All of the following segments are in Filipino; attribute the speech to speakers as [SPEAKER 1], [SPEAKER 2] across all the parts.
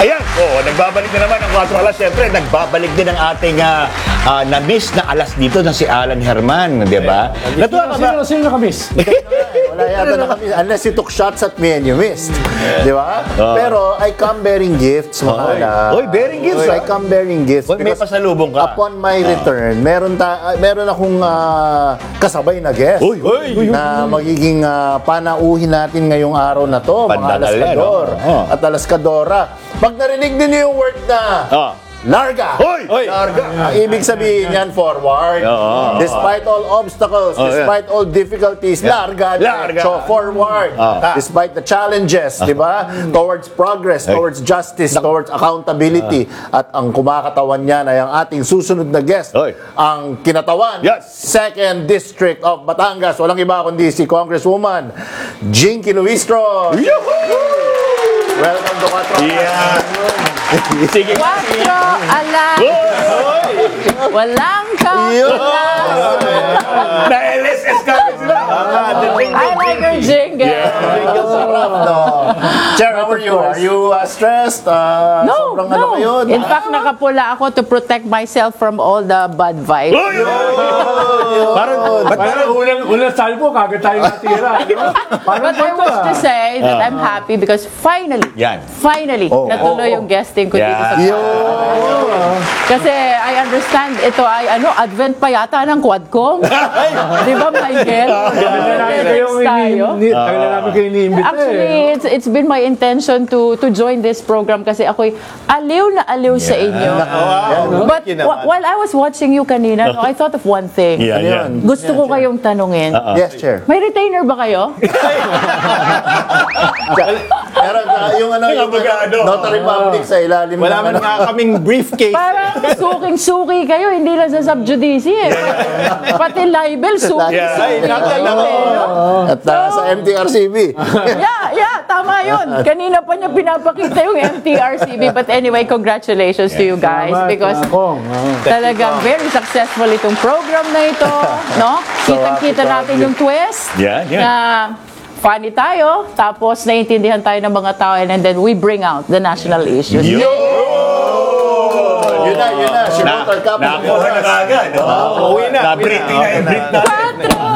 [SPEAKER 1] Ayan, nagbabalik na naman ang 4 alas. Siyempre, nagbabalik din ang ating na-miss na alas dito na si Alan Herman, di ba? Natuwa ka ba?
[SPEAKER 2] Sino nakamiss?
[SPEAKER 3] Wala yata na kami. Unless you took shots at me and you missed. Di ba? Pero I come bearing gifts, mga
[SPEAKER 1] Oy, bearing gifts,
[SPEAKER 3] I come bearing gifts.
[SPEAKER 1] Oy, may pasalubong ka.
[SPEAKER 3] Upon my return, meron akong kasabay na guest. Na magiging panauhin natin ngayong araw na to, mga
[SPEAKER 1] Pandakal yan,
[SPEAKER 3] alaskador at alaskadora. Pag narinig din niyo yung word na larga.
[SPEAKER 1] Hoy!
[SPEAKER 3] Larga. Ang ibig sabihin yan, forward. Despite all obstacles, despite all difficulties, larga. So forward. Despite the challenges, di ba? Towards progress, towards justice, towards accountability. At ang kumakatawan niyan ay ang ating susunod na guest. Ang kinatawan, 2nd District of Batangas. Walang iba kundi si Congresswoman Jinky Luistro. Welcome to 4 Alas.
[SPEAKER 1] Sige.
[SPEAKER 4] 4 alas. Walang
[SPEAKER 1] Na-LSS ka sila.
[SPEAKER 4] I like your jingle.
[SPEAKER 3] Chair, how are you? Are you stressed?
[SPEAKER 4] No,
[SPEAKER 3] Sobrang
[SPEAKER 4] no.
[SPEAKER 3] kayo?
[SPEAKER 4] In fact, nakapula ako to protect myself from all the bad vibes.
[SPEAKER 2] Parang unang salvo, kagad tayo natira.
[SPEAKER 4] But I wish to say that I'm happy because finally, natuloy yung guesting ko dito sa Kasi I understand ito ay advent pa yata ng Quadcom. Di ba, Michael?
[SPEAKER 2] Tagal na namin kayo iniimbita.
[SPEAKER 4] Actually, it's been my intention to join this program kasi ako'y aliw na aliw sa inyo. But while I was watching you kanina, I thought of one thing. Gusto ko kayong tanungin.
[SPEAKER 3] Yes, Chair.
[SPEAKER 4] May retainer ba kayo?
[SPEAKER 3] Pero yung notary public sa ilalim.
[SPEAKER 5] Wala man nga kaming briefcase.
[SPEAKER 4] Parang suking-suki kayo, hindi lang sa subjudice eh. Pati libel, suking-suki kayo eh.
[SPEAKER 3] At sa MTRCB.
[SPEAKER 4] Tama yun. Kanina pa niya pinapakita yung MTRCB. But anyway, congratulations to you guys because talagang very successful itong program na ito. No? Kitang-kita natin yung twist na funny tayo, tapos naiintindihan tayo ng mga tao and then we bring out the national issues.
[SPEAKER 3] Yun na. Si Motor Cup.
[SPEAKER 1] Nakuha na kagad.
[SPEAKER 5] Uwi na.
[SPEAKER 1] Na-breathing na yung breath natin.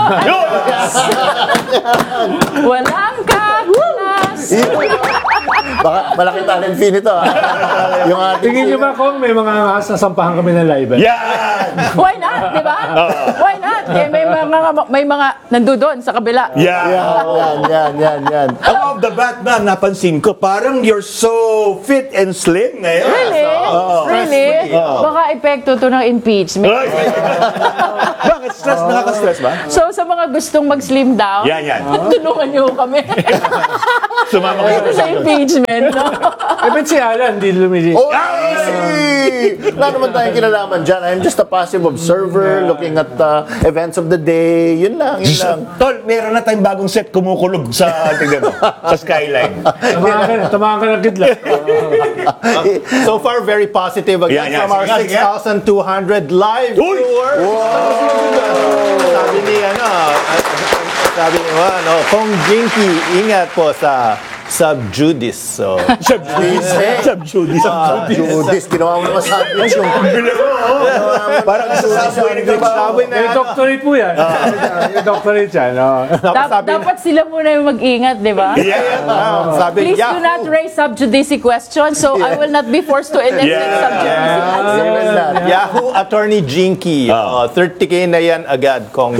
[SPEAKER 4] 4! Walang kagulas!
[SPEAKER 3] Baka malaki talent fee nito. Yung ating
[SPEAKER 2] Tingin nyo ba kung may mga nasampahan kami ng live?
[SPEAKER 4] Why not? Di ba? Why not? Eh, may mga nandoon sa kabila.
[SPEAKER 3] Yan.
[SPEAKER 1] Off the bat na, napansin ko, parang you're so fit and slim ngayon.
[SPEAKER 4] Really? Baka epekto to ng impeachment.
[SPEAKER 1] Bakit? Nakaka-stress ba?
[SPEAKER 4] So, sa mga gustong mag-slim down, tulungan niyo kami.
[SPEAKER 1] Sumama kayo
[SPEAKER 4] sa impeachment, no?
[SPEAKER 2] Ba't si Alan hindi lumili?
[SPEAKER 3] Wala naman tayong kinalaman dyan. I'm just a passive observer looking at events of the day. Yun lang.
[SPEAKER 1] Tol, meron na tayong bagong set kumukulog sa skyline.
[SPEAKER 2] Tamahan ka ng kidlat.
[SPEAKER 5] So far, very positive again from our 6,200 live viewers. Sabi ni Kong Jinky, ingat po sa subjudice.
[SPEAKER 3] Subjudice. Ginawa mo naman sandwich yung
[SPEAKER 1] Parang sasaboy
[SPEAKER 2] May doctorate po yan. May doctorate yan.
[SPEAKER 4] Dapat sila muna yung mag-ingat, di ba? Please do not raise subjudice questions so I will not be forced to elicit subjudice answers.
[SPEAKER 5] Yahoo Attorney Jinky. 30K na yan agad, Kong.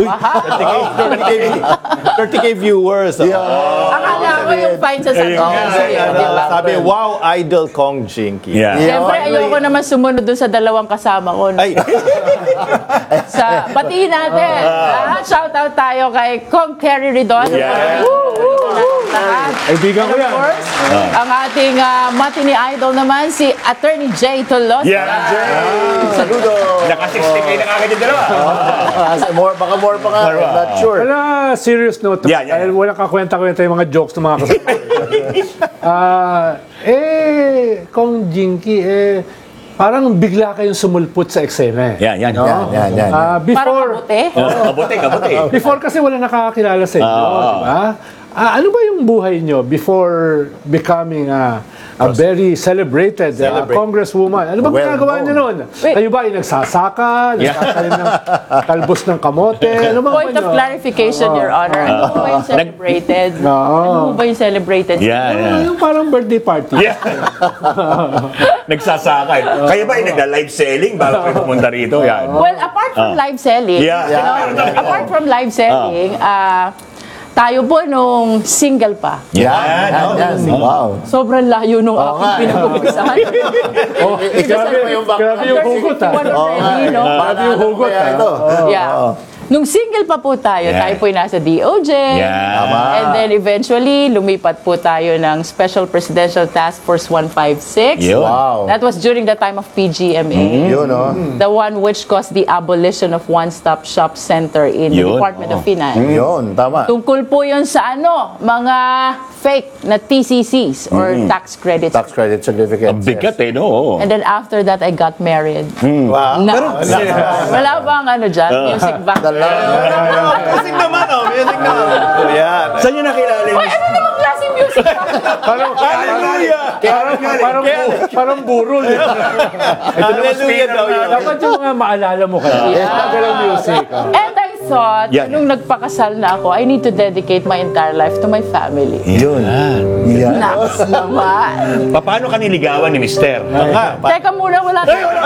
[SPEAKER 5] 30K viewers.
[SPEAKER 4] Akala ko yung fine sa subjudice.
[SPEAKER 5] Sabi, wow, idol Kong Jinky.
[SPEAKER 4] Siyempre, ayoko naman sumunod dun sa dalawang kasama ko. Batiin natin. Shout out tayo kay Kong Kerry Ridon.
[SPEAKER 2] Kaibigan ko yan.
[SPEAKER 4] Of course, ang ating matini idol naman, si Attorney Jay Tolos.
[SPEAKER 3] Saludo.
[SPEAKER 1] Naka-60K na kagad yung dalawa.
[SPEAKER 3] Baka more pa nga. I'm not sure.
[SPEAKER 2] Wala, serious note. Dahil walang kakwenta-kwenta yung mga jokes ng mga kasama. Kong Jinky, parang bigla kayong sumulpot sa eksena.
[SPEAKER 1] Yan.
[SPEAKER 2] Before,
[SPEAKER 1] Kabuti.
[SPEAKER 2] before kasi wala nakakakilala sa inyo, di ba? Ano ba yung buhay nyo before becoming very celebrated congresswoman. Ano bang
[SPEAKER 3] Well
[SPEAKER 2] ginagawa niyo noon?
[SPEAKER 4] Wait.
[SPEAKER 2] Kayo ba ay nagsasaka, nagtatanim ng talbos ng kamote? Ano bang
[SPEAKER 4] Point of clarification, Your Honor. Ano po ba yung celebrated? Ano po ba yung celebrated?
[SPEAKER 2] Yung parang birthday party.
[SPEAKER 1] Yeah. Nagsasakay. Kaya ba yung nagla-live selling bago kayo pumunta rito? Yan.
[SPEAKER 4] Well, apart from live selling,
[SPEAKER 1] Yeah.
[SPEAKER 4] apart from live selling, tayo po nung single pa.
[SPEAKER 3] Yan. Wow.
[SPEAKER 4] Sobrang layo nung
[SPEAKER 3] Oo nga,
[SPEAKER 4] aking pinag-upisahan.
[SPEAKER 3] Grabe
[SPEAKER 2] yung hugot, ah.
[SPEAKER 4] Already, no?
[SPEAKER 2] Grabe yung hugot, ah.
[SPEAKER 3] Ito.
[SPEAKER 4] Yeah. Nung single pa po tayo,
[SPEAKER 1] Yeah.
[SPEAKER 4] tayo po yung nasa DOJ.
[SPEAKER 1] Yeah.
[SPEAKER 4] And then eventually, lumipat po tayo ng Special Presidential Task Force 156.
[SPEAKER 1] Yun.
[SPEAKER 3] Wow.
[SPEAKER 4] That was during the time of PGMA.
[SPEAKER 3] Yun, no?
[SPEAKER 4] The one which caused the abolition of One-Stop Shop Center in the
[SPEAKER 1] Yun.
[SPEAKER 4] Department of Finance.
[SPEAKER 3] Yun, tama.
[SPEAKER 4] Tungkol po yun sa mga fake na TCCs or tax credits.
[SPEAKER 3] Tax credit certificate.
[SPEAKER 1] Ang bigat eh, no?
[SPEAKER 4] And then after that, I got married.
[SPEAKER 5] Wow.
[SPEAKER 4] Wala bang ano dyan? Music back.
[SPEAKER 5] Music naman, music naman. Yan.
[SPEAKER 1] Saan nyo nakilala yung
[SPEAKER 4] Ay, ano namang klaseng music back?
[SPEAKER 5] Hallelujah!
[SPEAKER 2] Parang burol.
[SPEAKER 5] Hallelujah daw yun.
[SPEAKER 2] Dapat yung mga maalala mo kaya. Ganang music.
[SPEAKER 4] And I thought,
[SPEAKER 1] Yan.
[SPEAKER 4] nung nagpakasal na ako, I need to dedicate my entire life to my family.
[SPEAKER 1] Yun.
[SPEAKER 3] Yan.
[SPEAKER 4] Naks naman.
[SPEAKER 1] Paano ka niligawan ni Mister?
[SPEAKER 4] Teka muna, wala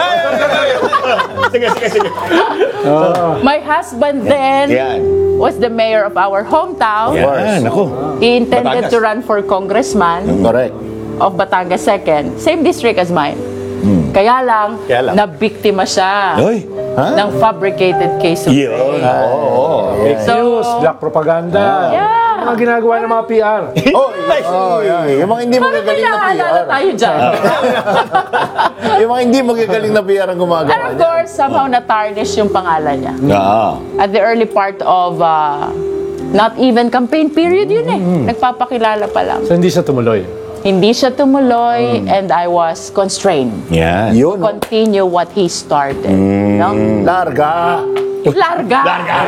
[SPEAKER 1] Sige.
[SPEAKER 4] My husband then
[SPEAKER 1] Yan.
[SPEAKER 4] was the mayor of our hometown.
[SPEAKER 1] Yan, ako.
[SPEAKER 4] He intended
[SPEAKER 1] Batangas.
[SPEAKER 4] to run for congressman
[SPEAKER 3] Correct.
[SPEAKER 4] of Batangas 2nd. Same district as mine. Kaya lang, nabiktima siya
[SPEAKER 1] Uy.
[SPEAKER 4] ng fabricated case of
[SPEAKER 1] Yun.
[SPEAKER 4] rape.
[SPEAKER 2] So, black propaganda.
[SPEAKER 4] Yeah.
[SPEAKER 2] Mga ginagawa ng mga PR.
[SPEAKER 3] Yung mga hindi
[SPEAKER 4] Parang may
[SPEAKER 3] magagaling na
[SPEAKER 4] naaalala
[SPEAKER 3] PR.
[SPEAKER 4] tayo dyan.
[SPEAKER 3] Yung mga hindi magagaling na PR ang
[SPEAKER 4] And
[SPEAKER 3] gumagawa.
[SPEAKER 4] of course, somehow na-tarnish yung pangalan niya. At the early part of not even campaign period yun eh. Nagpapakilala pa lang.
[SPEAKER 2] So, hindi siya tumuloy.
[SPEAKER 4] Hindi siya tumuloy and I was constrained
[SPEAKER 1] Yan.
[SPEAKER 4] to
[SPEAKER 3] Yun.
[SPEAKER 4] continue what he started. No?
[SPEAKER 3] Larga.
[SPEAKER 4] Larga.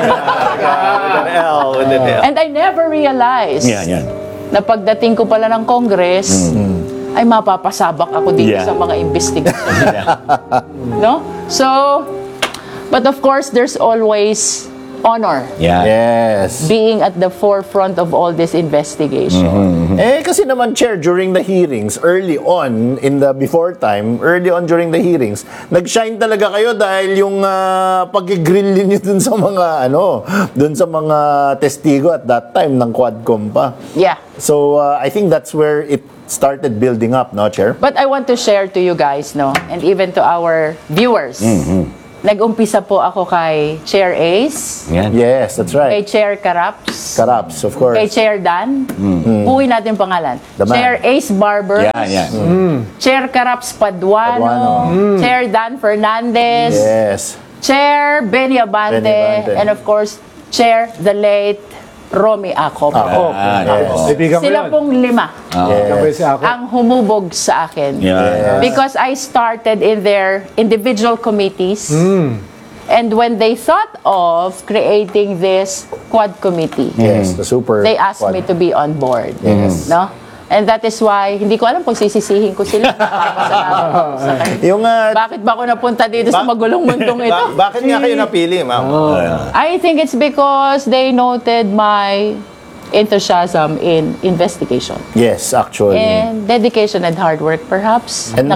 [SPEAKER 5] L with an L.
[SPEAKER 4] And I never realized
[SPEAKER 1] Yan.
[SPEAKER 4] na pagdating ko pala ng Congress, ay mapapasabak ako dito
[SPEAKER 1] Yeah.
[SPEAKER 4] sa mga investigation. No? So, but of course, there's always honor
[SPEAKER 1] Yan.
[SPEAKER 3] Yes.
[SPEAKER 4] being at the forefront of all this investigation.
[SPEAKER 3] Kasi naman, Chair, during the hearings, early on, in the before time, early on during the hearings, nag-shine talaga kayo dahil yung pag-grill ninyo dun sa mga, dun sa mga testigo at that time ng Quadcom pa.
[SPEAKER 4] Yeah.
[SPEAKER 3] So, I think that's where it started building up, no, Chair?
[SPEAKER 4] But I want to share to you guys, no, and even to our viewers. Nag-umpisa po ako kay Chair Ace,
[SPEAKER 1] Yan.
[SPEAKER 3] Yes, that's
[SPEAKER 4] kay
[SPEAKER 3] right.
[SPEAKER 4] Chair Caraps,
[SPEAKER 3] Karaps, of course.
[SPEAKER 4] kay Chair Dan. Uwi natin pangalan.
[SPEAKER 3] The man.
[SPEAKER 4] Chair Ace Barbers,
[SPEAKER 1] Yan.
[SPEAKER 4] Chair Caraps Paduano,
[SPEAKER 3] Paduano.
[SPEAKER 4] Chair Dan Fernandez,
[SPEAKER 3] Yes.
[SPEAKER 4] Chair Benny Abante,
[SPEAKER 3] Benny Abante.
[SPEAKER 4] and of course, Chair the late Romy Acop.
[SPEAKER 2] Kaibigan ko
[SPEAKER 4] Sila
[SPEAKER 2] yan.
[SPEAKER 4] pong 5
[SPEAKER 2] Kaibigan ko si ako.
[SPEAKER 4] ang humubog sa akin.
[SPEAKER 1] Yan.
[SPEAKER 4] Because I started in their individual committees. And when they thought of creating this quad committee,
[SPEAKER 3] Yes, the super.
[SPEAKER 4] they asked me to be on board. No? And that is why, hindi ko alam kung sisisihin ko sila. Pasalamat ako sa kanila.
[SPEAKER 3] Yung
[SPEAKER 4] Bakit ba ako napunta dito sa magulong mundong ito?
[SPEAKER 5] Bakit nga kayo napili, ma'am?
[SPEAKER 4] I think it's because they noted my enthusiasm in investigation.
[SPEAKER 3] yes, actually.
[SPEAKER 4] And dedication and hard work, perhaps.
[SPEAKER 3] And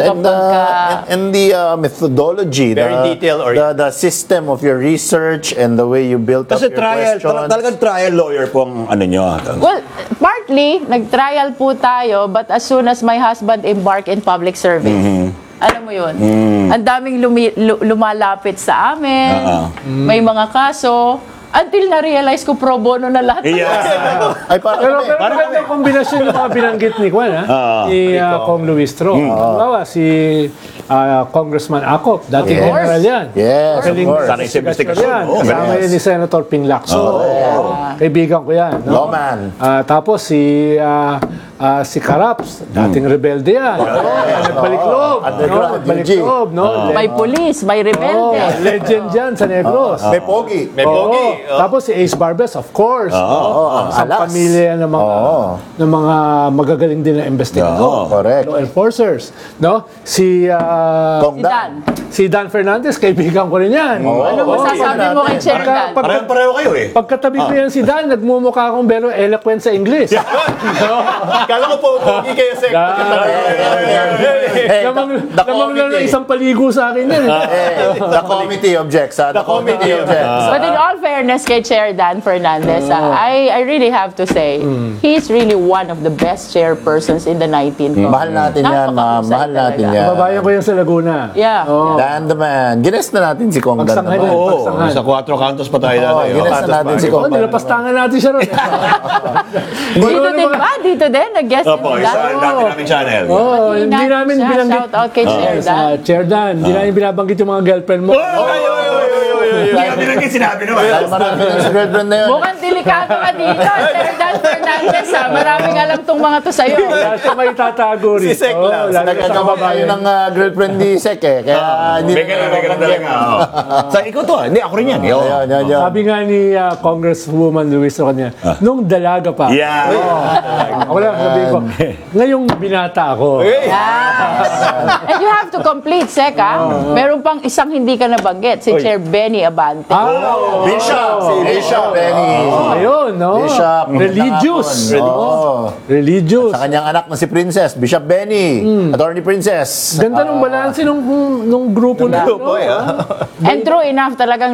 [SPEAKER 3] the methodology,
[SPEAKER 5] Very detail-oriented.
[SPEAKER 3] the system of your research and the way you built
[SPEAKER 1] Kasi
[SPEAKER 3] up your questions.
[SPEAKER 1] talagang trial lawyer po ang ano nyo.
[SPEAKER 4] Well, partly, nag-trial po tayo, but as soon as my husband embarked in public service, alam mo yun, ang daming lumalapit sa amin, may mga kaso, until na-realize ko pro bono na lahat.
[SPEAKER 3] Ay,
[SPEAKER 2] Pero magandang kombinasyon yung mga binanggit ni Juan, ni Kong Luis Tro. Halimbawa, si Congressman Acop, dating
[SPEAKER 3] Yes.
[SPEAKER 2] general yan.
[SPEAKER 3] Yes, of
[SPEAKER 2] Magaling
[SPEAKER 3] course.
[SPEAKER 1] Sana sa investigasyon.
[SPEAKER 2] yan.
[SPEAKER 1] Oo,
[SPEAKER 2] Kasama
[SPEAKER 3] yes.
[SPEAKER 2] yan ni Senator Ping Lacson. Kaibigan ko yan. No?
[SPEAKER 3] Lawman.
[SPEAKER 2] Tapos si si Karaps, dating rebelde yan. Nagbalik loob.
[SPEAKER 3] Underground,
[SPEAKER 2] Nagbalik
[SPEAKER 3] UG.
[SPEAKER 2] loob, no?
[SPEAKER 4] May pulis, may rebelde.
[SPEAKER 2] Legend yan sa Negros.
[SPEAKER 3] May pogi.
[SPEAKER 5] May pogi.
[SPEAKER 2] Tapos si Ace Barbes, of course.
[SPEAKER 3] ang
[SPEAKER 2] Isang
[SPEAKER 3] alas.
[SPEAKER 2] pamilya ng mga magagaling din na investigador.
[SPEAKER 3] Correct.
[SPEAKER 2] Law enforcers. No? Si
[SPEAKER 3] Kong
[SPEAKER 4] Si Dan.
[SPEAKER 2] si Dan Fernandez, kaibigan ko rin yan.
[SPEAKER 4] Ano masasabi mo kay Chair Dan?
[SPEAKER 1] Pareho kayo eh.
[SPEAKER 2] Pagkatabi ko yan si Dan, nagmumukha akong very eloquent sa English.
[SPEAKER 5] Kala ko po, pogi kayo, Sek.
[SPEAKER 3] Hey,
[SPEAKER 2] Lamang
[SPEAKER 3] the
[SPEAKER 2] lamang lang
[SPEAKER 3] committee.
[SPEAKER 2] isang paligo sa akin yan.
[SPEAKER 3] The committee objects. The committee objects.
[SPEAKER 4] But in all fairness kay Chair Dan Fernandez, I really have to say, he's really one of the best chairpersons in the 19th.
[SPEAKER 3] Mahal natin yan, ma'am. Mahal natin yan.
[SPEAKER 2] Babayan ko yan sa Laguna.
[SPEAKER 4] Yeah.
[SPEAKER 2] Oh.
[SPEAKER 3] Dan the man. Gines na natin si Kong Dan
[SPEAKER 2] Pagsanghay
[SPEAKER 3] naman.
[SPEAKER 2] na.
[SPEAKER 1] Oo,
[SPEAKER 2] Pagsangan.
[SPEAKER 1] sa 4 kantos pa tayo
[SPEAKER 3] Oo,
[SPEAKER 1] dati.
[SPEAKER 3] gines na natin si Kong Dan.
[SPEAKER 2] Nilapastangan natin siya ron.
[SPEAKER 4] Dito din ba? Dito din? Nag-guest
[SPEAKER 1] Opo,
[SPEAKER 4] din
[SPEAKER 1] isa
[SPEAKER 4] Dan?
[SPEAKER 1] dati namin channel.
[SPEAKER 2] Oh, hindi namin
[SPEAKER 4] Siya,
[SPEAKER 2] binanggit.
[SPEAKER 4] shout out kay Chair Dan.
[SPEAKER 2] Chair Dan, hindi namin binabanggit yung mga girlfriend mo.
[SPEAKER 1] Hindi kami naging sinabi naman.
[SPEAKER 3] Dahil marami na si girlfriend na yun.
[SPEAKER 4] Mukhang delikado ka dito, Chair Dan Fernandez. Maraming alam tong mga to sa'yo.
[SPEAKER 2] Wala siya may tatago rin.
[SPEAKER 5] Si Sek lang.
[SPEAKER 2] lalo sa
[SPEAKER 3] Nagkagawa kayo
[SPEAKER 2] kababayan.
[SPEAKER 3] ng girlfriend ni Sek eh. Kaya hindi
[SPEAKER 1] May ganun talaga. Sa ikaw to, hindi ako rin yan.
[SPEAKER 3] Yan.
[SPEAKER 2] Sabi nga ni Congresswoman Luis kanya, nung dalaga pa.
[SPEAKER 1] Yeah.
[SPEAKER 2] Ako lang sabihin ko, ngayong binata ako.
[SPEAKER 4] And you have to complete, Sek, Meron pang isang hindi ka nabanggit, si Chair Benny Abante.
[SPEAKER 3] Bishop. Si Bishop Benny.
[SPEAKER 2] Ayun, no?
[SPEAKER 3] Bishop.
[SPEAKER 2] Religious.
[SPEAKER 3] Oo.
[SPEAKER 2] Religious.
[SPEAKER 3] Sa kanyang anak na si Princess, Bishop Benny. Attorney Princess.
[SPEAKER 2] Ganda ng balanse nung grupo na.
[SPEAKER 5] Grupo,
[SPEAKER 4] And true enough, talagang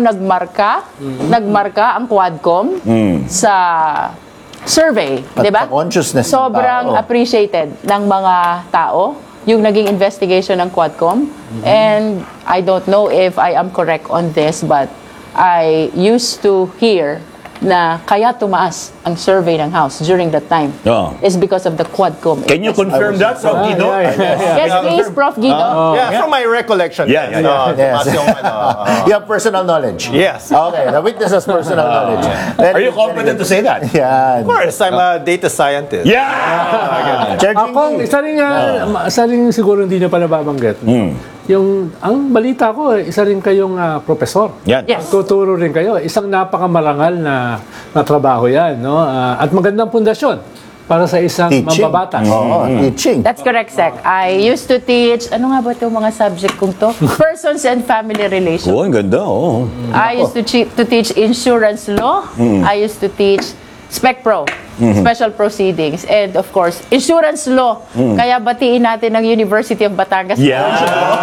[SPEAKER 4] nagmarka ang Quadcom sa survey,
[SPEAKER 3] At
[SPEAKER 4] di ba?
[SPEAKER 3] sa consciousness ng
[SPEAKER 4] Sobrang
[SPEAKER 3] tao.
[SPEAKER 4] appreciated ng mga tao yung naging investigation ng Quadcom. And I don't know if I am correct on this, but I used to hear na kaya tumaas ang survey ng House during that time is because of the Quadcom.
[SPEAKER 1] Can you confirm that, Prof. Guido?
[SPEAKER 4] Yes, please, Prof. Guido.
[SPEAKER 5] Yeah, from my recollection.
[SPEAKER 1] Yeah.
[SPEAKER 3] Yes.
[SPEAKER 5] tumaas yung,
[SPEAKER 3] You have personal knowledge.
[SPEAKER 5] Yes.
[SPEAKER 3] Okay, the witness has personal knowledge.
[SPEAKER 1] Are you competent to say that?
[SPEAKER 3] Yan.
[SPEAKER 5] Of course, I'm a data scientist.
[SPEAKER 1] Yeah!
[SPEAKER 3] Chair
[SPEAKER 2] Akong,
[SPEAKER 3] Jinky.
[SPEAKER 2] isa rin siguro hindi niya pa nababanggit. Ang balita ko, isa rin kayong profesor.
[SPEAKER 1] Yan.
[SPEAKER 4] Yes.
[SPEAKER 2] Tuturo rin kayo. Isang napakamarangal na trabaho yan. No? At magandang pundasyon para sa isang
[SPEAKER 3] Teaching.
[SPEAKER 2] mambabatas.
[SPEAKER 3] Oo, teaching.
[SPEAKER 4] That's correct, Sec. I used to teach, ano nga ba itong mga subject kong to? Persons and family relations.
[SPEAKER 1] Oh, ang ganda, oh.
[SPEAKER 4] I used to teach insurance law. I used to teach Spec Pro, special proceedings, and of course, insurance law. Kaya batiin natin ng University of Batangas.
[SPEAKER 1] Yeah!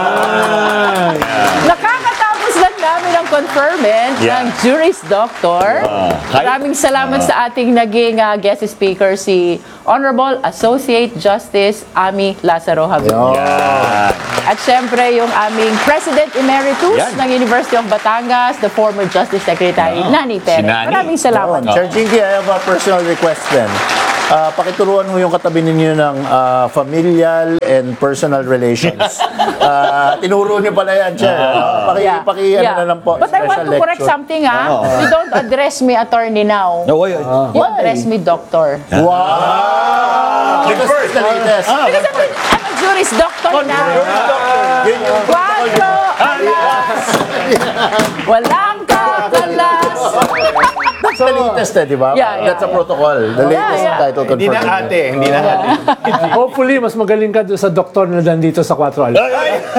[SPEAKER 4] Nakakatapos lang namin ang conferment
[SPEAKER 1] Yeah.
[SPEAKER 4] ng Juris Doctor. Maraming salamat sa ating naging guest speaker, si Honorable Associate Justice Ami Lazaro Javier. At syempre, yung aming President Emeritus
[SPEAKER 1] Yan.
[SPEAKER 4] ng University of Batangas, the former Justice Secretary, Nani Perez.
[SPEAKER 1] Nani.
[SPEAKER 4] Maraming salamat.
[SPEAKER 3] Chair Jinky, I have a personal request then. Pakituruan mo yung katabi ninyo ng familial and personal relations. Tinuro niyo pala yan, Chair. Ano na lang po,
[SPEAKER 4] But I want
[SPEAKER 3] special
[SPEAKER 4] to correct
[SPEAKER 3] lecture.
[SPEAKER 4] something, You don't address me attorney now.
[SPEAKER 1] No, why?
[SPEAKER 4] You address me doctor.
[SPEAKER 3] Wow! Because it's the latest.
[SPEAKER 4] Because I'm a Juris Doctor now.
[SPEAKER 3] Yun yung
[SPEAKER 4] Cuatro alas. Walang kakalas.
[SPEAKER 3] That's the latest di ba?
[SPEAKER 4] Yeah.
[SPEAKER 3] That's a protocol. The latest title
[SPEAKER 5] Hindi na
[SPEAKER 3] confirmation.
[SPEAKER 5] ate, hindi na ate.
[SPEAKER 2] Hopefully, mas magaling ka doon sa doktor na nandito sa 4 Alas.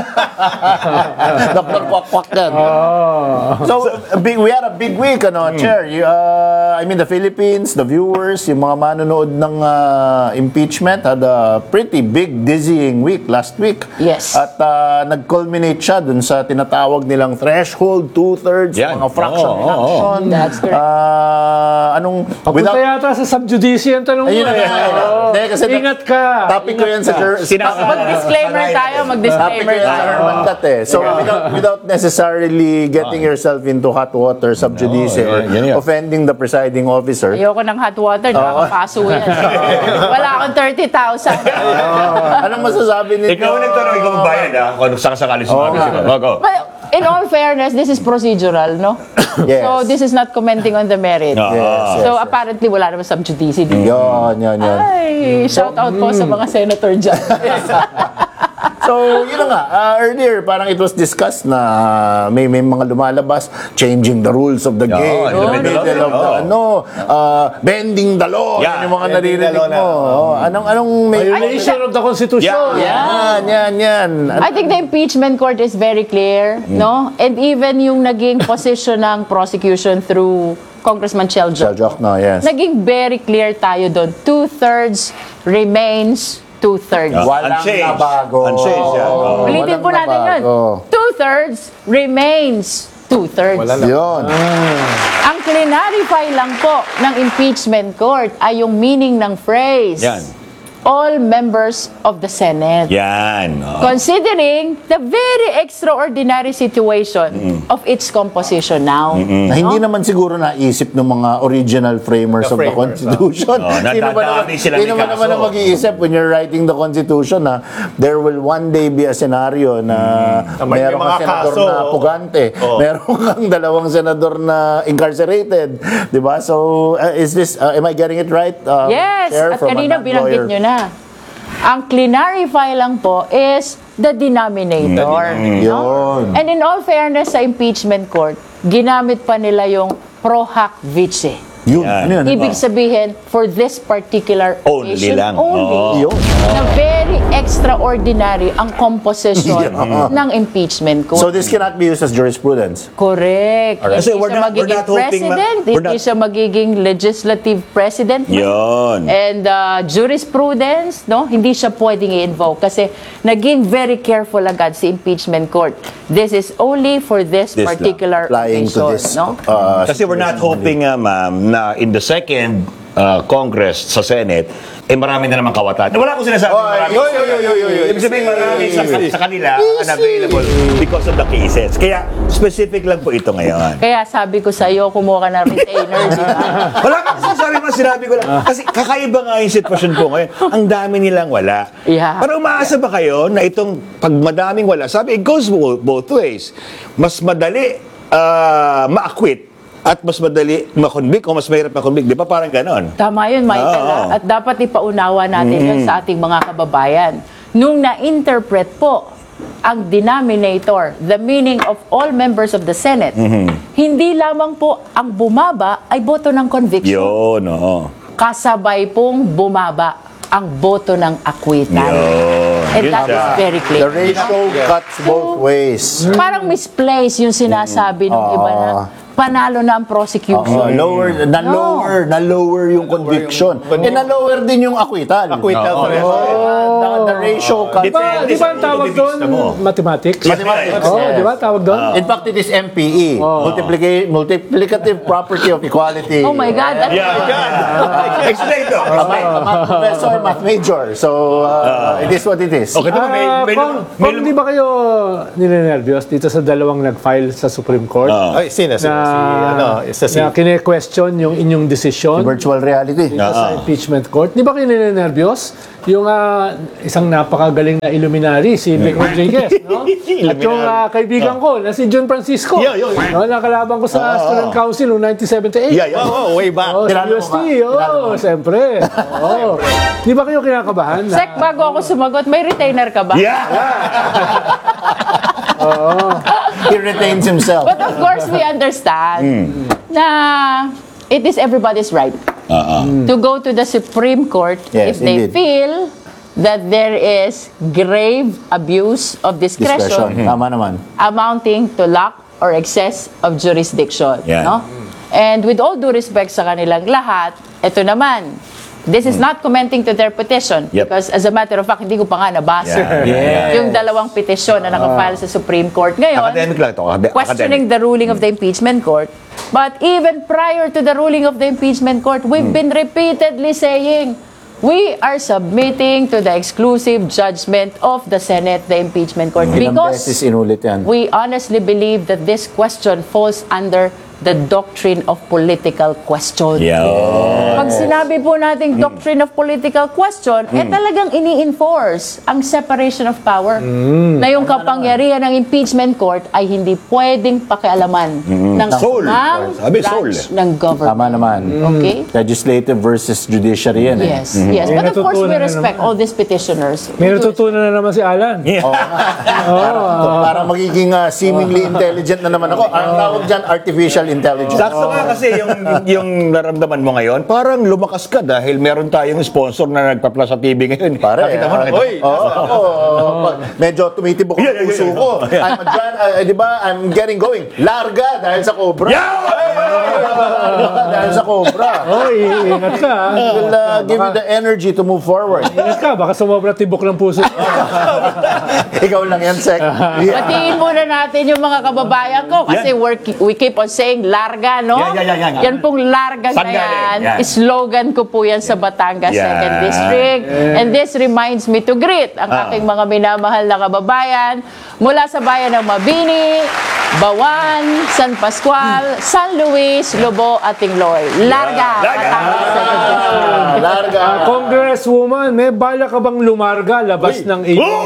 [SPEAKER 3] Dr. Kwak-Kwak yan. So, we had a big week, Chair. I mean, the Philippines, the viewers, yung mga manonood ng impeachment had a pretty big, dizzying week last week.
[SPEAKER 4] Yes.
[SPEAKER 3] At nag-culminate siya dun sa tinatawag nilang threshold, 2/3,
[SPEAKER 1] Yan.
[SPEAKER 3] mga fraction
[SPEAKER 1] Oo,
[SPEAKER 3] election.
[SPEAKER 4] That's correct.
[SPEAKER 2] Papunta yata sa subjudice yung tanong mo.
[SPEAKER 3] Ayun na nga. Hindi, kasi
[SPEAKER 2] Ingat ka.
[SPEAKER 3] topic ko yan sa
[SPEAKER 4] Mag-disclaimer tayo,
[SPEAKER 3] Topic
[SPEAKER 4] mag-disclaimer
[SPEAKER 3] ko yan sa
[SPEAKER 4] tayo.
[SPEAKER 3] Hermandat eh. So, without necessarily getting yourself into hot water, subjudice, or
[SPEAKER 1] yan.
[SPEAKER 3] offending the presiding officer.
[SPEAKER 4] Ayoko ng hot water, nakakapaso yan. Wala akong 30,000.
[SPEAKER 3] Anong masasabi ninyo?
[SPEAKER 1] Ikaw ang nagtanong, ikaw magbayad, ha? Kung saan sakali sumabi siya. Go.
[SPEAKER 4] in all fairness, this is procedural, no?
[SPEAKER 3] Yes.
[SPEAKER 4] So this is not commenting on the merit.
[SPEAKER 3] Yes,
[SPEAKER 4] So
[SPEAKER 3] yes.
[SPEAKER 4] apparently wala naman sub judice dito.
[SPEAKER 3] Yun.
[SPEAKER 4] Ay, shout out po sa mga senator dyan.
[SPEAKER 3] So, yun na nga. Earlier, parang it was discussed na may mga lumalabas, changing the rules of the game.
[SPEAKER 1] in the middle of the-
[SPEAKER 3] Bending the law.
[SPEAKER 1] Yeah,
[SPEAKER 3] Yan yung mga
[SPEAKER 5] bending the
[SPEAKER 3] naririnig
[SPEAKER 5] law na.
[SPEAKER 3] mo. Anong may...
[SPEAKER 2] Violation of the Constitution.
[SPEAKER 3] Yan.
[SPEAKER 4] I think the impeachment court is very clear, no? And even yung naging position ng prosecution through Congressman Cheljok,
[SPEAKER 3] Joke na, yes.
[SPEAKER 4] naging very clear tayo doon. 2/3 remains 2/3.
[SPEAKER 3] Walang
[SPEAKER 1] Unchanged.
[SPEAKER 3] nabago.
[SPEAKER 1] Unchanged, yan. Oo.
[SPEAKER 4] Ulitin po natin yun. 2/3 remains 2/3.
[SPEAKER 3] Yun.
[SPEAKER 4] Ang clarify lang po ng impeachment court ay yung meaning ng phrase.
[SPEAKER 1] Yan.
[SPEAKER 4] All members of the Senate.
[SPEAKER 1] Yan.
[SPEAKER 4] Considering the very extraordinary situation of its composition now.
[SPEAKER 3] Na hindi naman siguro naisip ng mga original framers of the Constitution.
[SPEAKER 1] nadadami sila
[SPEAKER 3] Hindi
[SPEAKER 1] ng
[SPEAKER 3] naman
[SPEAKER 1] kaso.
[SPEAKER 3] naman ang mag-iisip when you're writing the Constitution na there will one day be a scenario na
[SPEAKER 5] May
[SPEAKER 3] meron
[SPEAKER 5] mga
[SPEAKER 3] kang senador
[SPEAKER 5] kaso.
[SPEAKER 3] na pugante, meron kang dalawang senador na incarcerated, di ba? So, is this, am I getting it right?
[SPEAKER 4] Yes,
[SPEAKER 3] Chair,
[SPEAKER 4] at
[SPEAKER 3] from a
[SPEAKER 4] kanina binanggit
[SPEAKER 3] non-lawyer?
[SPEAKER 4] nyo na. Ang clarify lang po is the denominator. no?
[SPEAKER 3] Yun.
[SPEAKER 4] And in all fairness sa impeachment court, ginamit pa nila yung pro hac vice.
[SPEAKER 3] Yun.
[SPEAKER 1] Yan.
[SPEAKER 3] Ano yun?
[SPEAKER 4] Ibig sabihin, for this particular
[SPEAKER 1] Only
[SPEAKER 4] occasion,
[SPEAKER 1] lang.
[SPEAKER 4] only,
[SPEAKER 3] Yun.
[SPEAKER 4] na very extraordinary ang composition ng impeachment court.
[SPEAKER 3] So, this cannot be used as jurisprudence.
[SPEAKER 4] Correct.
[SPEAKER 1] Kasi
[SPEAKER 4] Hindi
[SPEAKER 1] we're
[SPEAKER 4] siya
[SPEAKER 1] not
[SPEAKER 4] magiging
[SPEAKER 1] hoping
[SPEAKER 4] president,
[SPEAKER 1] we're
[SPEAKER 4] hindi
[SPEAKER 1] not-
[SPEAKER 4] siya magiging legislative president.
[SPEAKER 1] Yun.
[SPEAKER 4] And jurisprudence, no, hindi siya pwedeng i-invoke kasi naging very careful agad si impeachment court. This is only for this
[SPEAKER 1] This lang.
[SPEAKER 4] particular
[SPEAKER 3] Applying to
[SPEAKER 4] occasion,
[SPEAKER 3] this.
[SPEAKER 4] no?
[SPEAKER 1] Kasi we're not hoping, ma'am, na in the second Congress sa Senate, marami na naman kawatan. Wala akong sinasabi marami. Ibig sabihin marami sa kanila unavailable because of the cases. Kaya specific lang po ito ngayon.
[SPEAKER 4] Kaya sabi ko sa iyo, kumuha ka ng retainer, di ba?
[SPEAKER 1] Wala ka sinasabi mo, sinabi ko lang. Kasi kakaiba nga yung sitwasyon po ngayon. Ang dami nilang wala.
[SPEAKER 4] Yeah.
[SPEAKER 1] Pero umaasa ba kayo na itong pag madaming wala, sabi, it goes both ways. Mas madali ma-acquit at mas madali ma-convict o mas mahirap ma-convict. Di ba parang ganon?
[SPEAKER 4] Tama yun, Michael.
[SPEAKER 1] Oo.
[SPEAKER 4] At dapat ipaunawa natin yun sa ating mga kababayan. Nung na-interpret po ang denominator, the meaning of all members of the Senate, hindi lamang po ang bumaba ay boto ng conviction.
[SPEAKER 1] Yun, oo.
[SPEAKER 4] Kasabay pong bumaba ang boto ng acquittal.
[SPEAKER 1] Yun.
[SPEAKER 4] And
[SPEAKER 1] Yun
[SPEAKER 4] that
[SPEAKER 1] siya.
[SPEAKER 4] is very
[SPEAKER 3] The
[SPEAKER 4] clear.
[SPEAKER 3] ratio cuts both ways.
[SPEAKER 4] Parang misplaced yung sinasabi ng iba na panalo na ang prosecution.
[SPEAKER 3] Na-lower yung conviction. Na-lower din yung acquittal.
[SPEAKER 5] Acquittal pa rin.
[SPEAKER 3] The ratio cuts.
[SPEAKER 2] Di ba ang tawag doon? Mathematics?
[SPEAKER 3] Mathematics,
[SPEAKER 2] Oo,
[SPEAKER 3] yes.
[SPEAKER 2] di ba tawag doon?
[SPEAKER 3] In fact, it is MPE. Multiplicative property of equality.
[SPEAKER 4] Oh my God.
[SPEAKER 1] Explain to.
[SPEAKER 3] A math professor, math major. So, it is what it is.
[SPEAKER 1] Okay, ito
[SPEAKER 2] Kung di ba kayo ninenervyos dito sa dalawang nag-file sa Supreme Court?
[SPEAKER 5] Ay, sino?
[SPEAKER 2] Na kine-question yung inyong desisyon
[SPEAKER 3] Virtual reality.
[SPEAKER 2] sa impeachment court. Di ba kayo ninenervyos? Yung isang napakagaling na illuminary, si Vic Rodriguez, no? At yung kaibigan ko, na si John Francisco. No, nakalaban ko sa Student Council noong 1978.
[SPEAKER 5] Oh, way back.
[SPEAKER 2] Oh,
[SPEAKER 3] Kilala mo
[SPEAKER 2] seriously,
[SPEAKER 3] ba?
[SPEAKER 2] siyempre. Oh. Di ba kayo kinakabahan?
[SPEAKER 4] Sek, bago ako sumagot, may retainer ka ba?
[SPEAKER 3] He retains himself.
[SPEAKER 4] But of course, we understand na it is everybody's right to go to the Supreme Court
[SPEAKER 3] Yes,
[SPEAKER 4] if they
[SPEAKER 3] indeed.
[SPEAKER 4] feel that there is grave abuse of discretion,
[SPEAKER 3] Tama naman.
[SPEAKER 4] amounting to lack or excess of jurisdiction.
[SPEAKER 1] Yan.
[SPEAKER 4] No? And with all due respect sa kanilang lahat, ito naman, this is not commenting to their petition
[SPEAKER 1] Yep.
[SPEAKER 4] because as a matter of fact, hindi ko pa nga nabasa yung dalawang petisyon na nakafile sa Supreme Court. Ngayon,
[SPEAKER 1] Academic lang ito.
[SPEAKER 4] questioning the ruling of the impeachment court. But even prior to the ruling of the impeachment court, we've been repeatedly saying, we are submitting to the exclusive judgment of the Senate, the impeachment court,
[SPEAKER 3] Ilang beses
[SPEAKER 4] because
[SPEAKER 3] inulit yan.
[SPEAKER 4] we honestly believe that this question falls under the doctrine of political question. Pag sinabi po nating doctrine of political question, talagang ini-enforce ang separation of power. Na yung kapangyarihan ng impeachment court ay hindi pwedeng pakialaman ng
[SPEAKER 1] Soul. Sabi, soul.
[SPEAKER 4] branch ng government.
[SPEAKER 3] Tama naman.
[SPEAKER 4] Okay?
[SPEAKER 3] Legislative versus judiciary yan eh.
[SPEAKER 4] Yes, yes.
[SPEAKER 2] May
[SPEAKER 4] But of course, we
[SPEAKER 2] natutunan na
[SPEAKER 4] respect all these petitioners.
[SPEAKER 2] May natutunan na naman si Alan.
[SPEAKER 3] Para magiging seemingly intelligent na naman ako. Ang tawag dyan, artificial intelligence.
[SPEAKER 1] Sakto nga kasi yung naramdaman mo ngayon, parang lumakas ka dahil meron tayong sponsor na nagpapla sa TV ngayon.
[SPEAKER 3] Pare,
[SPEAKER 1] Nakita mo na.
[SPEAKER 3] medyo tumitibok ang puso ko. I'm di ba, I'm getting going. Larga dahil sa Cobra. Dahil sa Cobra.
[SPEAKER 2] Ingat ka.
[SPEAKER 3] It will give you the energy to move forward.
[SPEAKER 2] Ingat ka, baka sumobra tibok ng puso.
[SPEAKER 3] Ikaw lang yan, Sek.
[SPEAKER 4] Patingin muna natin yung mga kababayan ko kasi we keep on saying larga, no?
[SPEAKER 1] Yan.
[SPEAKER 4] Yan pong larga na
[SPEAKER 1] Saan galing?
[SPEAKER 4] yan. Slogan ko po yan sa Batangas 2nd District. And this reminds me to greet ang aking mga minamahal na kababayan mula sa bayan ng Mabini, Bawan, San Pascual, San Luis, Lobo at Tingloy. Larga! Batangas 2nd District.
[SPEAKER 3] Larga.
[SPEAKER 2] Congresswoman, may bala ka bang lumarga labas ng iyong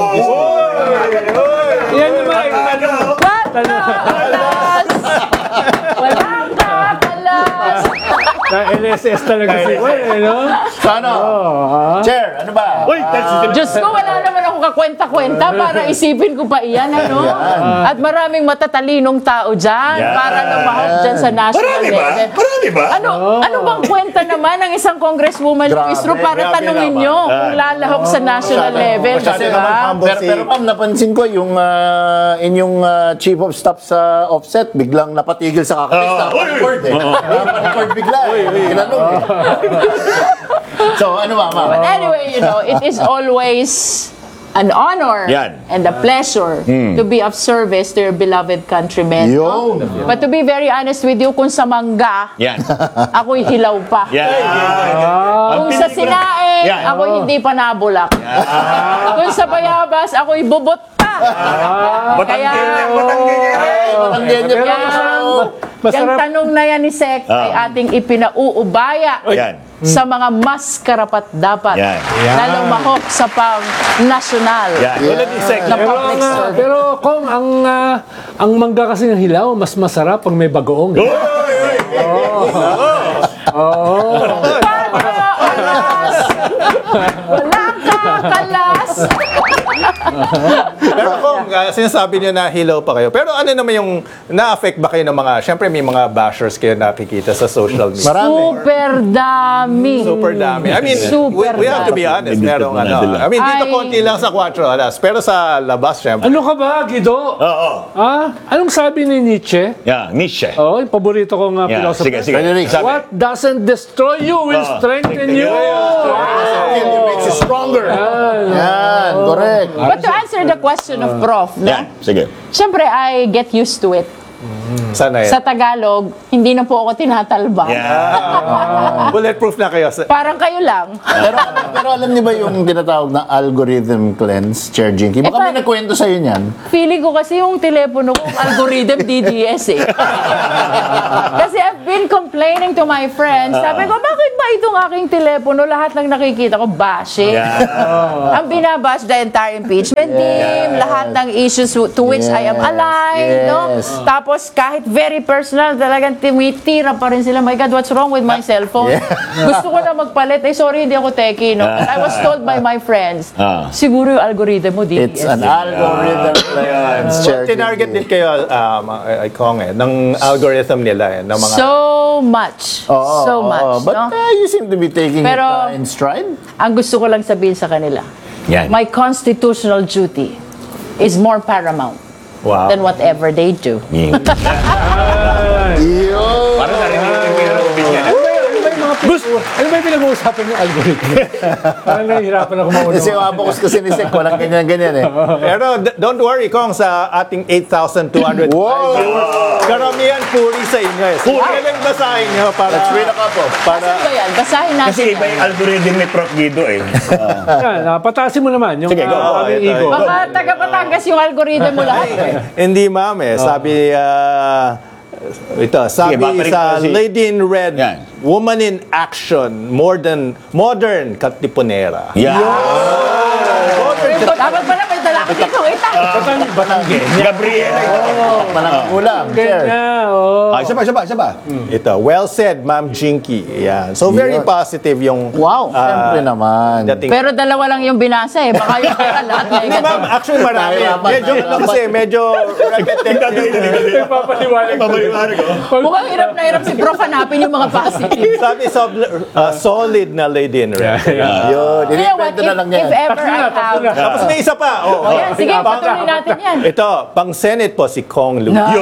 [SPEAKER 2] Yan naman.
[SPEAKER 4] What? Kalas! Walang kakalas!
[SPEAKER 2] Na LSS talaga si Juan, no?
[SPEAKER 3] So ano? Chair, ano ba?
[SPEAKER 4] Diyos ko, wala naman ako kakwenta-kwenta para isipin ko pa iyan, ano? At maraming matatalinong tao dyan para lumahok dyan sa national level.
[SPEAKER 1] Marami ba?
[SPEAKER 4] Ano bang kwenta naman ng isang congresswoman Luistro para tanungin nyo kung lalahok sa national level, di ba?
[SPEAKER 3] Pero ma'am, napansin ko yung inyong chief of staff sa offset, biglang napatigil sa kakapis. Naparecord eh. Naparecord bigla eh. Ginanong eh. So, ano ba, ma'am?
[SPEAKER 4] But anyway, it is always an honor and a pleasure to be of service to your beloved countrymen. No? But to be very honest with you, kung sa mangga, ako'y hilaw pa. Kung sa sinaing, ako'y hindi pa nabulak. Kung sa bayabas, ako'y bubot pa. Kaya, yung tanong na yan ni Sek ay ating ipinauubaya sa mga mas karapat-dapat na lumahok sa pang-nasyonal na public service.
[SPEAKER 2] Pero kung ang mangga kasi ng hilaw, mas masarap pag may bagoong.
[SPEAKER 4] Walang kakalas!
[SPEAKER 5] Pero kung sinasabi niyo na hilaw pa kayo, pero ano naman yung na-affect ba kayo ng mga, syempre may mga bashers kayo nakikita sa social media.
[SPEAKER 4] Super dami.
[SPEAKER 5] Super dami. I mean,
[SPEAKER 4] Super
[SPEAKER 5] we have to be honest. Merong ano. I mean, dito konti lang sa 4 alas. Pero sa labas, syempre.
[SPEAKER 2] Ano ka ba, Guido? Anong sabi ni Nietzsche?
[SPEAKER 1] Nietzsche.
[SPEAKER 2] Yung paborito kong philosopher.
[SPEAKER 1] Sige.
[SPEAKER 2] What doesn't destroy you will strengthen you.
[SPEAKER 3] It makes you stronger. Yan, correct.
[SPEAKER 4] But to answer the question of Prof, no?
[SPEAKER 1] Sige.
[SPEAKER 4] Siyempre, I get used to it.
[SPEAKER 5] Sana
[SPEAKER 4] Sa Tagalog, hindi na po ako tinatalba.
[SPEAKER 5] bulletproof na kayo.
[SPEAKER 4] Parang kayo lang.
[SPEAKER 3] Pero alam niyo ba yung tinatawag na algorithm cleanse, Chair Jinky? Baka may nagkwento sa'yo niyan.
[SPEAKER 4] Feeling ko kasi yung telepono ko, algorithm DDS eh. Kasi I've been complaining to my friends. Sabi ko, bakit ba itong aking telepono, lahat ng nakikita ko, bashing? Ang binabash the entire impeachment team, lahat ng issues to which I am aligned, no? Tapos kahit very personal, talagang tumitira pa rin sila. My God, what's wrong with my cellphone? Gusto ko na magpalit. Sorry, hindi ako techie, no? But I was told by my friends, siguro yung algorithm mo, DDS.
[SPEAKER 3] It's an algorithm cleanse, Chair Jinky.
[SPEAKER 5] Tinarget din kayo, Kong ng algorithm nila ng mga...
[SPEAKER 4] So much. So much,
[SPEAKER 3] But
[SPEAKER 4] no?
[SPEAKER 3] you seem to be taking
[SPEAKER 4] Pero-
[SPEAKER 3] it in stride.
[SPEAKER 4] Ang gusto ko lang sabihin sa kanila, my constitutional duty is more paramount than whatever they do.
[SPEAKER 1] Parang narinig yung pinarobin niya.
[SPEAKER 2] Ano ba yung pinag-uusapan ng algorithm? Parang nahihirapan ako mauna.
[SPEAKER 3] Kasi yung abacus kasi ni Sek, walang ganyan-ganyan eh.
[SPEAKER 5] Pero don't worry, Kong, sa ating 8,200
[SPEAKER 3] Wow!
[SPEAKER 5] karamihan puri sa inyo eh. So, lang basahin nyo para...
[SPEAKER 3] Let's read a couple.
[SPEAKER 5] para
[SPEAKER 4] Ano yan? Basahin natin
[SPEAKER 1] Kasi iba
[SPEAKER 4] yan.
[SPEAKER 1] yung algorithm ni Prof. Guido eh.
[SPEAKER 2] Patasin mo naman yung
[SPEAKER 1] Sige, go.
[SPEAKER 2] aming ego.
[SPEAKER 4] Mga taga-Batangas yung algorithm mo lahat.
[SPEAKER 5] hindi, ma'am eh. Sabi, Ito, sabi
[SPEAKER 1] babalik
[SPEAKER 5] sa
[SPEAKER 1] ko si-
[SPEAKER 5] Lady in Red,
[SPEAKER 1] Yan.
[SPEAKER 5] woman in action, modern katipunera.
[SPEAKER 1] Yan.
[SPEAKER 4] Dapat pala may dala ko dito. Wait lang.
[SPEAKER 1] Gabriela.
[SPEAKER 3] Malang ulam. Share.
[SPEAKER 2] Kanya, oh.
[SPEAKER 1] Isa pa.
[SPEAKER 5] Ito, well said, Ma'am Jinky. Yan. So, very
[SPEAKER 3] Yun.
[SPEAKER 5] positive yung
[SPEAKER 4] Wow.
[SPEAKER 3] Siyempre naman.
[SPEAKER 5] dating.
[SPEAKER 4] Pero dalawa lang yung binasa eh. Baka yung lahat na
[SPEAKER 5] Hindi, ma'am, actually marami.
[SPEAKER 3] Nahirapan,
[SPEAKER 5] Medyo,
[SPEAKER 3] nahirapan.
[SPEAKER 5] kasi medyo repetitive.
[SPEAKER 2] Papaliwanag ko.
[SPEAKER 4] Mukhang hirap na hirap si Prof hanapin yung mga positive.
[SPEAKER 5] Sabi, solid na Lady in Red.
[SPEAKER 3] Yun.
[SPEAKER 4] Kaya what,
[SPEAKER 3] Inikwento na lang
[SPEAKER 4] if
[SPEAKER 3] yan.
[SPEAKER 4] ever I have...
[SPEAKER 5] Tapos may isa pa.
[SPEAKER 4] O yan, sige, patuloy natin yan.
[SPEAKER 5] Ito, pang Senate po si Kong Lu.
[SPEAKER 4] No.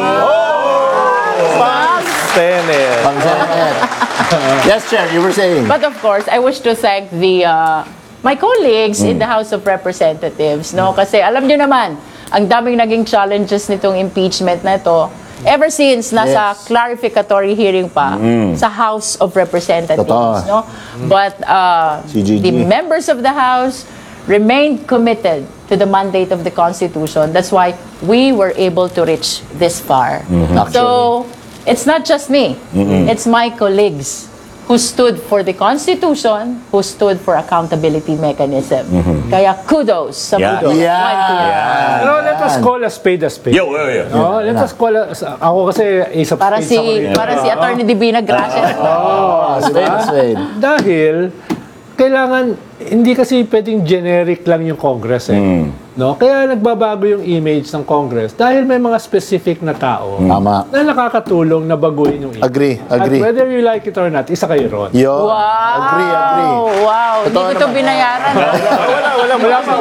[SPEAKER 5] Pang Senate.
[SPEAKER 3] Pang Senate. Yes, Chair, you were saying.
[SPEAKER 4] But of course, I wish to thank the my colleagues in the House of Representatives, no? Kasi alam niyo naman, ang daming naging challenges nitong impeachment na ito. Ever since nasa
[SPEAKER 3] Yes.
[SPEAKER 4] clarificatory hearing pa sa House of Representatives,
[SPEAKER 3] Totoo.
[SPEAKER 4] no? But
[SPEAKER 3] CGG.
[SPEAKER 4] the members of the House remained committed to the mandate of the Constitution. That's why we were able to reach this far. So, it's not just me. It's my colleagues who stood for the Constitution, who stood for accountability mechanism. Kaya kudos sa
[SPEAKER 1] Yeah.
[SPEAKER 4] mga
[SPEAKER 3] Yeah.
[SPEAKER 2] Pero let us call a spade a spade.
[SPEAKER 1] Yo.
[SPEAKER 2] No, let us call ako kasi Ace of
[SPEAKER 4] Para
[SPEAKER 2] Spades ako rin.
[SPEAKER 4] si Attorney Divina Gracia.
[SPEAKER 3] Spade.
[SPEAKER 2] Dahil kailangan hindi kasi pwedeng generic lang yung Congress eh. No? Kaya nagbabago yung image ng Congress dahil may mga specific na tao
[SPEAKER 3] Tama.
[SPEAKER 2] na nakakatulong na baguhin yung image.
[SPEAKER 3] Agree.
[SPEAKER 2] At whether you like it or not, isa kayo ron.
[SPEAKER 3] Yo.
[SPEAKER 4] Wow!
[SPEAKER 3] Agree.
[SPEAKER 4] Wow! Hindi ko ito binayaran.
[SPEAKER 2] Wala pa.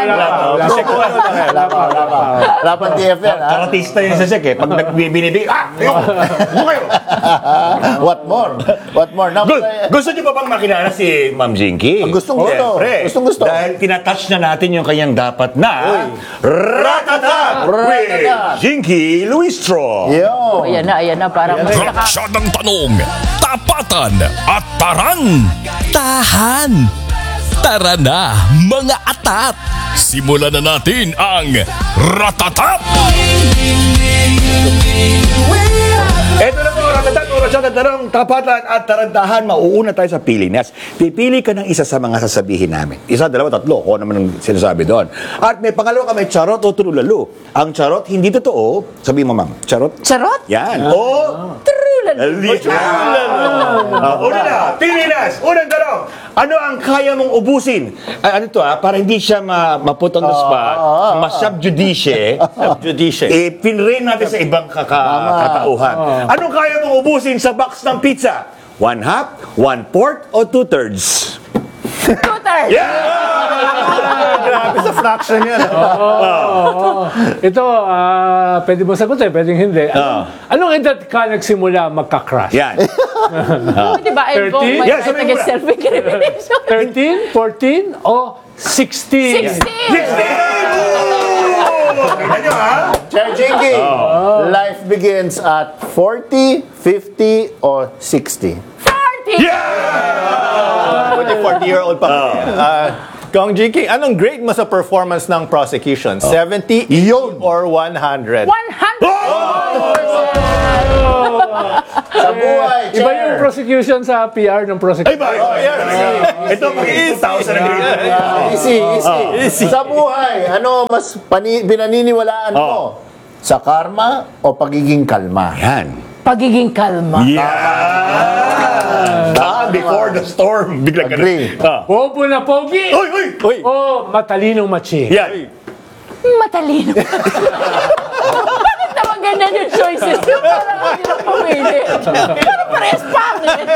[SPEAKER 3] Wala pang TFL, ha?
[SPEAKER 1] Karatista yun sa sek eh. Pag binibig, kayo.
[SPEAKER 3] What more? What more?
[SPEAKER 1] Gusto niyo ba bang makilala si Ma'am Jinky?
[SPEAKER 3] Gustong-gusto.
[SPEAKER 1] Siyempre.
[SPEAKER 3] Gustong-gusto.
[SPEAKER 1] Dahil tinatouch na natin yung kanyang dapat na Ratata with Jinky Luistro.
[SPEAKER 3] Yo.
[SPEAKER 4] Ayan na. Parang mas naka...
[SPEAKER 6] Ratsyadang tanong, tapatan at tarang. Tahan. Tara na, mga atat. Simulan na natin ang Ratatat!
[SPEAKER 1] Ito na po, Ratatat, orasyon at tarong, tapatan at tarantahan. Mauuna tayo sa pilinas. Pipili ka ng isa sa mga sasabihin namin. Isa, dalawa, tatlo. Kung naman ang sinasabi doon. At may pangalawa ka, may charot o trulalo. Ang charot, hindi totoo. Sabihin mo, ma'am, charot?
[SPEAKER 4] Charot?
[SPEAKER 1] Yan. O
[SPEAKER 4] Trulan.
[SPEAKER 1] una na, pilinas. Unang tanong. Ano ang kaya mong ubusin? Ano to para hindi siya maput on the spot, ma-subjudice, pinrain natin sa ibang katauhan. Anong kaya mong ubusin sa box ng pizza? 1/2, 1/4, o 2/3?
[SPEAKER 4] Tutor!
[SPEAKER 5] Grabe sa fraction yan.
[SPEAKER 2] Ito, pwede mo sagutin, pwedeng hindi. Anong edad ka nagsimula magka-crush?
[SPEAKER 1] Yan.
[SPEAKER 4] Di ba? I invoke
[SPEAKER 2] 30?
[SPEAKER 4] my
[SPEAKER 1] Yeah,
[SPEAKER 4] right
[SPEAKER 1] sabihin mo
[SPEAKER 4] against
[SPEAKER 1] na.
[SPEAKER 4] self-incrimination.
[SPEAKER 2] 13, 14, o 16?
[SPEAKER 4] 16!
[SPEAKER 1] Kita nyo, ha?
[SPEAKER 3] Chair Jinky, life begins at 40, 50, or 60.
[SPEAKER 4] 40!
[SPEAKER 5] Pwede 40-year-old pa. Kong Jinky, anong grade mo sa performance ng prosecution? 70, 80, or 100?
[SPEAKER 4] 100%!
[SPEAKER 3] Sa buhay, Chair.
[SPEAKER 2] Iba yung prosecution sa PR ng
[SPEAKER 1] Ay
[SPEAKER 2] prosecution.
[SPEAKER 1] ba? Ito, pag 2,000 ang grade.
[SPEAKER 3] Easy. Sa buhay, ano mas binaniniwalaan mo? Sa karma o pagiging kalma?
[SPEAKER 1] Yan.
[SPEAKER 4] Pagiging kalma.
[SPEAKER 1] Before the storm. Biglang
[SPEAKER 3] Agree.
[SPEAKER 2] Bobo na pogi!
[SPEAKER 1] Uy!
[SPEAKER 2] O matalinong machi?
[SPEAKER 1] Yan.
[SPEAKER 4] Matalino. Bakit naman ganyan yung choices? Yung parang hindi lang pumili. Parang parehas pangit.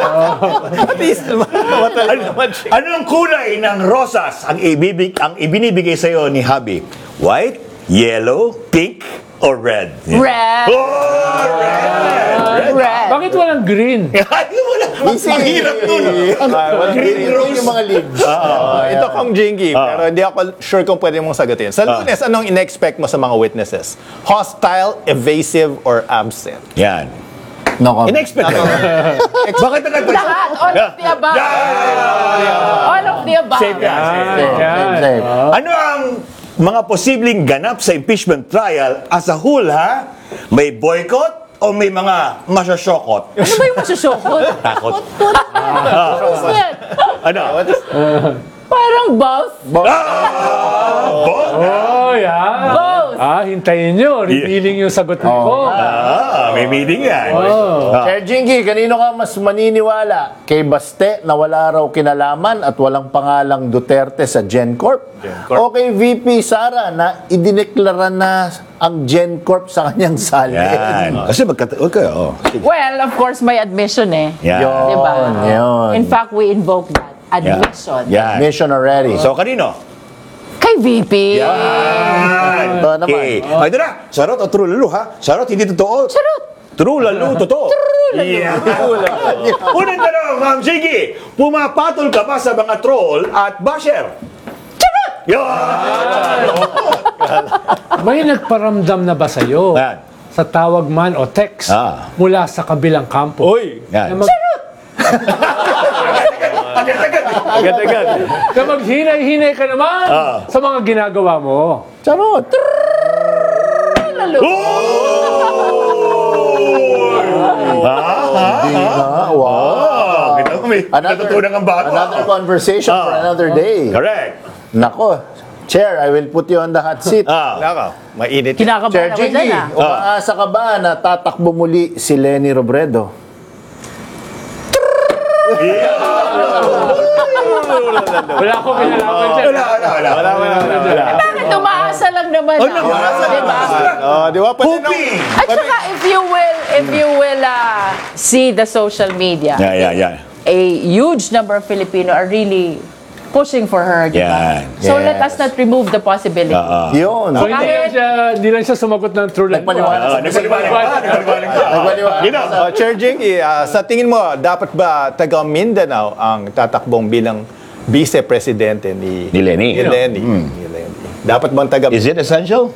[SPEAKER 1] Ano ang kulay ng rosas ang ibinibigay sa iyo ni Habi? White, yellow, pink, or red?
[SPEAKER 4] Red.
[SPEAKER 1] Oh, red!
[SPEAKER 4] Red.
[SPEAKER 2] Bakit walang green?
[SPEAKER 3] Easy.
[SPEAKER 1] Ang hirap nun.
[SPEAKER 3] Green yung mga leaves.
[SPEAKER 5] Ito Kong Jinky, pero hindi ako sure kung pwede mong sagutin. Sa Lunes, anong in-expect mo sa mga witnesses? Hostile, evasive, or absent?
[SPEAKER 1] Yan.
[SPEAKER 3] No comment.
[SPEAKER 1] In-expect lang. Bakit na nagpasa?
[SPEAKER 4] Lahat. All of the above. All of the above.
[SPEAKER 1] Safe yan.
[SPEAKER 3] Safe.
[SPEAKER 1] Ano ang mga posibleng ganap sa impeachment trial as a whole, ha? May boycott, o may mga masasyokot?
[SPEAKER 4] Ano ba yung masusukot?
[SPEAKER 1] Takot.
[SPEAKER 4] What's that?
[SPEAKER 1] Ano?
[SPEAKER 4] Parang both.
[SPEAKER 2] Oh, yeah.
[SPEAKER 4] Both.
[SPEAKER 2] Hintayin nyo. Revealing yung sagot ko.
[SPEAKER 1] May meeting yan.
[SPEAKER 3] Sir Jinky, kanino ka mas maniniwala? Kay Baste na wala raw kinalaman at walang pangalang Duterte sa GenCorp? O kay VP Sara na idineklara na ang GenCorp sa kanyang salin?
[SPEAKER 1] Yan. Kasi sige.
[SPEAKER 4] Well, of course, may admission eh.
[SPEAKER 1] Yan.
[SPEAKER 4] Diba?
[SPEAKER 3] Yun.
[SPEAKER 4] In fact, we invoke that. Admission.
[SPEAKER 1] Yan.
[SPEAKER 3] Mission already.
[SPEAKER 1] So, kanino?
[SPEAKER 4] Kay VP.
[SPEAKER 1] Yan.
[SPEAKER 3] Ito naman.
[SPEAKER 1] Okay. Ito na. Charot o true lalo, ha? Charot, hindi totoo.
[SPEAKER 4] Charot.
[SPEAKER 1] True lalo, totoo. Yeah. Unang tanong, Ma'am Sige, pumapatol ka ba sa mga troll at basher?
[SPEAKER 4] Charot.
[SPEAKER 1] Yan.
[SPEAKER 2] May nagparamdam na ba sa'yo?
[SPEAKER 1] Yan.
[SPEAKER 2] Sa tawag man o text mula sa kabilang kampo?
[SPEAKER 5] Uy!
[SPEAKER 1] Yan.
[SPEAKER 5] Agad-agad.
[SPEAKER 2] Na maghinay-hinay ka naman sa mga ginagawa mo.
[SPEAKER 3] Charot. Hindi nga. Wow.
[SPEAKER 1] Kita mo, may natutunan ang bata.
[SPEAKER 3] Another conversation for another day.
[SPEAKER 1] Correct.
[SPEAKER 3] Nako. Chair, I will put you on the hot seat.
[SPEAKER 5] Naka, mainit.
[SPEAKER 3] Chair
[SPEAKER 4] Kinakabahan ako
[SPEAKER 3] Jinky,
[SPEAKER 4] dyan
[SPEAKER 3] umaasa ka ba na tatakbo muli si Lenny Robredo?
[SPEAKER 2] Wala akong kinalaman dyan.
[SPEAKER 1] Wala.
[SPEAKER 4] Bakit umaasa lang naman ako? Diba?
[SPEAKER 5] Di ba? Pwede na.
[SPEAKER 1] Hoping.
[SPEAKER 4] At saka, if you will see the social media,
[SPEAKER 1] Yeah.
[SPEAKER 4] a huge number of Filipino are really pushing for her, di ba?
[SPEAKER 1] Yan.
[SPEAKER 4] So let us not remove the possibility.
[SPEAKER 3] Yun.
[SPEAKER 2] So, hindi lang siya sumagot ng true lang.
[SPEAKER 3] Nagpaliwanag.
[SPEAKER 1] Nagpaliwanag.
[SPEAKER 5] Chair Jinky, sa tingin mo, dapat ba taga Mindanao ang tatakbong bilang vice-presidente ni
[SPEAKER 1] Lenny.
[SPEAKER 5] Ni Lenny. Dapat bang taga...
[SPEAKER 1] Is it essential?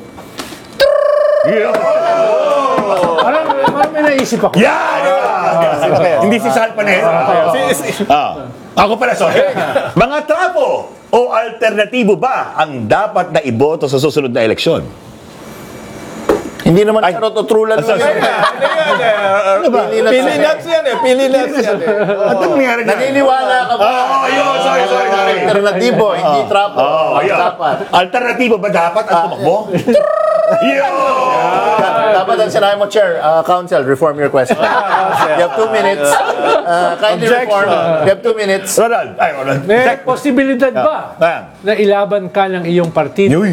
[SPEAKER 2] Parang may naisip ako.
[SPEAKER 1] Yan! Hindi si Sal Panero. Ako pala, sorry. Mga trapo o alternatibo ba ang dapat na iboto sa susunod na eleksyon?
[SPEAKER 3] Hindi naman charot o true lalo yan.
[SPEAKER 5] Pili nuts yan eh. Pili nuts yan eh.
[SPEAKER 1] At ang nangyari na?
[SPEAKER 3] Naniniwala ka ba?
[SPEAKER 1] Ayun, sorry.
[SPEAKER 3] Alternatibo, hindi trapo. Dapat.
[SPEAKER 1] Alternatibo ba dapat ang tumakbo?
[SPEAKER 3] Dapat ang sinabi mo, Chair, Council, reform your question. You have 2 minutes. Kindly reform. You have 2 minutes.
[SPEAKER 1] Ronald.
[SPEAKER 2] May posibilidad ba na ilaban ka ng iyong partido?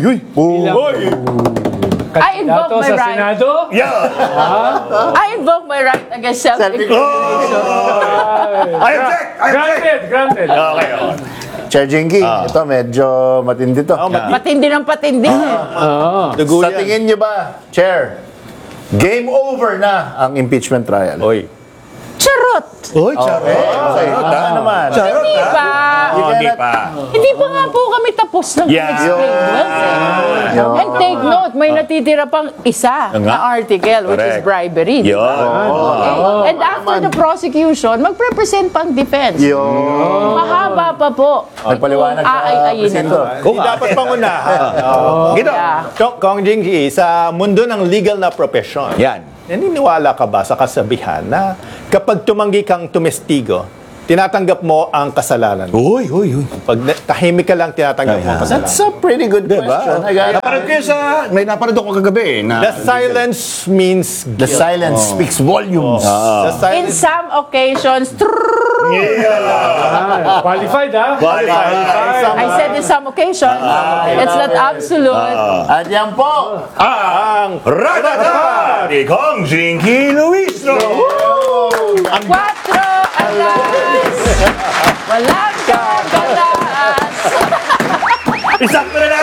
[SPEAKER 4] I invoke
[SPEAKER 2] Dato
[SPEAKER 4] my
[SPEAKER 2] sa
[SPEAKER 4] right.
[SPEAKER 2] Senado?
[SPEAKER 4] I invoke my right against self-incrimination.
[SPEAKER 1] I object!
[SPEAKER 2] Granted.
[SPEAKER 1] Okay.
[SPEAKER 3] Chair Jinky, ito medyo matindi to.
[SPEAKER 4] Matindi ng patindi.
[SPEAKER 5] Dugo
[SPEAKER 3] Sa
[SPEAKER 5] yan.
[SPEAKER 3] tingin nyo ba, Chair, game over na ang impeachment trial?
[SPEAKER 5] Oy.
[SPEAKER 4] Charot.
[SPEAKER 1] Uy, charot.
[SPEAKER 3] Okay, ano naman?
[SPEAKER 1] Charot,
[SPEAKER 4] Hindi pa.
[SPEAKER 1] Hindi pa.
[SPEAKER 4] Hindi pa nga po kami tapos ng
[SPEAKER 1] Yeah.
[SPEAKER 4] explain And take note, may natitira pang isa na article, which is
[SPEAKER 1] Correct.
[SPEAKER 4] bribery.
[SPEAKER 1] Yun.
[SPEAKER 4] And after the prosecution, magre-present pang defense.
[SPEAKER 3] Yung
[SPEAKER 4] Mahaba pa po.
[SPEAKER 3] nagpaliwanag sa
[SPEAKER 4] Aayayin na
[SPEAKER 3] presinto.
[SPEAKER 4] to.
[SPEAKER 5] Hindi dapat pangunahan.
[SPEAKER 1] Gino.
[SPEAKER 4] Yeah.
[SPEAKER 5] Kong Jinky, sa mundo ng legal na profession,
[SPEAKER 1] Yan.
[SPEAKER 5] naniniwala ka ba sa kasabihan na kapag tumanggi kang tumestigo, tinatanggap mo ang kasalanan?
[SPEAKER 1] Uy.
[SPEAKER 5] Pag tahimik ka lang, tinatanggap mo ang kasalanan.
[SPEAKER 3] That's a pretty good question.
[SPEAKER 1] Napanood ko may napanood ko kagabi na
[SPEAKER 5] The silence means
[SPEAKER 3] The silence speaks volumes.
[SPEAKER 5] The
[SPEAKER 4] In
[SPEAKER 5] silence
[SPEAKER 4] some occasions,
[SPEAKER 2] Qualified, ha?
[SPEAKER 4] I said in some occasions, it's not absolute.
[SPEAKER 3] At yan po,
[SPEAKER 1] ang Ratata ni Kong Jinky Luis. Ang
[SPEAKER 4] 4 alas, walang kagalas.
[SPEAKER 1] isang na